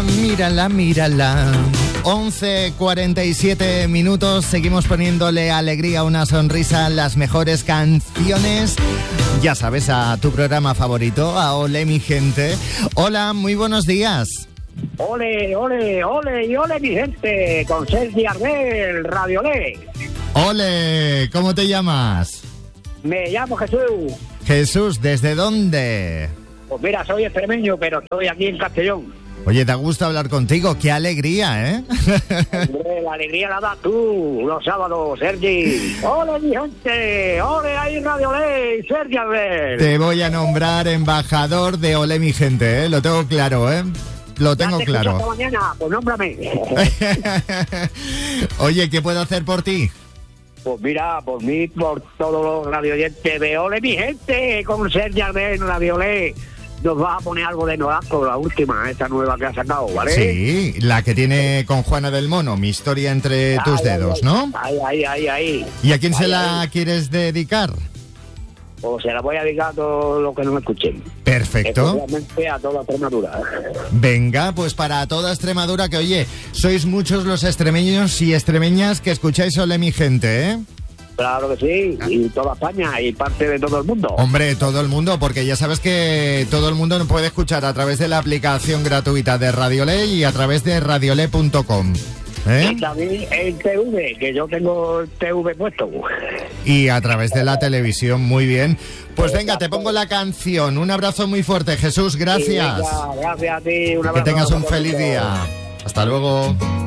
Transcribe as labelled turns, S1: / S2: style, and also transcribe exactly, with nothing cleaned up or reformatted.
S1: mírala, mírala. once cuarenta y siete minutos, seguimos poniéndole alegría, una sonrisa, las mejores canciones. Ya sabes, a tu programa favorito, a Ole mi gente. Hola, muy buenos días.
S2: Ole, ole, ole y ole mi gente, con Sergi Arbel, Radio Ole.
S1: Ole, ¿cómo te llamas?
S2: Me llamo Jesús.
S1: Jesús, ¿desde dónde?
S2: Pues mira, soy extremeño, pero estoy aquí en Castellón.
S1: Oye, da gusto hablar contigo, qué alegría, ¿eh?
S2: Hombre, la alegría la das tú, los sábados, Sergi. ¡Ole, mi gente! ¡Ole, ahí Radio Ole! ¡Sergi Arbel!
S1: Te voy a nombrar embajador de Ole mi gente, ¿eh? Lo tengo claro, ¿eh? Lo tengo
S2: ya te
S1: claro.
S2: Hasta mañana, pues nómbrame.
S1: Oye, ¿qué puedo hacer por ti?
S2: Pues mira, por mí, por todos los radioyentes de Ole mi gente, con Sergi Arbel, Radio Ole. Nos va a poner algo de Nolasco, la última, esta nueva que ha sacado, ¿vale?
S1: Sí, la que tiene con Juana del Mono, Mi historia entre tus
S2: ay,
S1: dedos,
S2: ay,
S1: ¿no?
S2: Ahí, ahí, ahí, ahí.
S1: ¿Y a quién
S2: ay,
S1: se la
S2: ay.
S1: quieres dedicar?
S2: O se la voy a dedicar a todos los que no me escuchen.
S1: Perfecto.
S2: Especialmente a toda Extremadura.
S1: Venga, pues para toda Extremadura, que oye, sois muchos los extremeños y extremeñas que escucháis Ole mi gente, ¿eh?
S2: Claro que sí, y toda España y parte de todo el mundo.
S1: Hombre, todo el mundo, porque ya sabes que todo el mundo nos puede escuchar a través de la aplicación gratuita de Radiole y a través de radiole punto com. ¿Eh?
S2: Y también el T V, que yo tengo el T V puesto.
S1: Y a través de la televisión, muy bien. Pues venga, te pongo la canción. Un abrazo muy fuerte, Jesús, gracias.
S2: Venga, gracias a ti, un abrazo.
S1: Que tengas un feliz día. Hasta luego.